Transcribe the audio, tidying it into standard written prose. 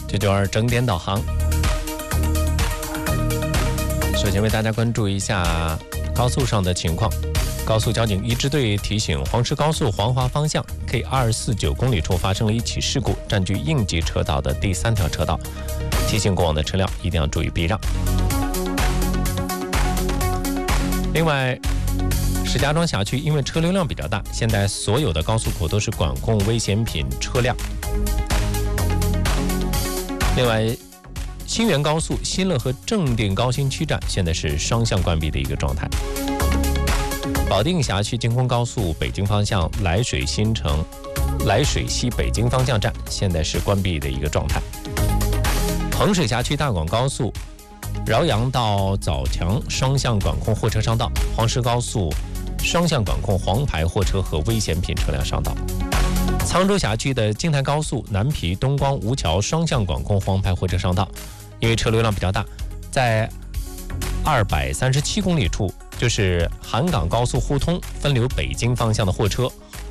这就是整点导航。首先为大家关注一下高速上的情况。高速交警一支队提醒，黄石高速黄骅方向 K249公里处发生了一起事故，占据应急车道的第3条车道，提醒过往的车辆一定要注意避让。另外，石家庄辖区因为车流量比较大，现在所有的高速口都是管控危险品车辆。另外，新源高速新乐和正定高新区站现在是双向关闭的一个状态。保定辖区京昆高速北京方向涞水西北京方向站现在是关闭的一个状态。衡水辖区大广高速饶阳到枣强双向管控货车商道，黄石高速双向管控黄牌货车和危险品车辆商道。沧州辖区的京台高速南皮东光吴桥双向管控黄牌货车商道，因为车流量比较大，在237公里处，就是韩港高速互通分流北京方向的货车